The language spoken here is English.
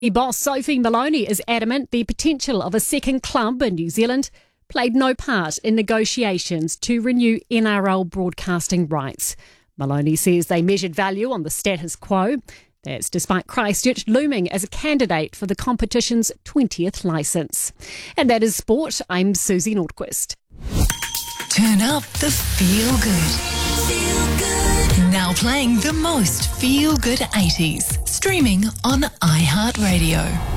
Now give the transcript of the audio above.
Boss Sophie Maloney is adamant the potential of a second club in New Zealand played no part in negotiations to renew NRL broadcasting rights. Maloney says they measured value on the status quo. That's despite Christchurch looming as a candidate for the competition's 20th licence. And that is sport. I'm Susie Nordquist. Turn up the feel good. Now playing the most feel good 80s. Streaming on iHeartRadio.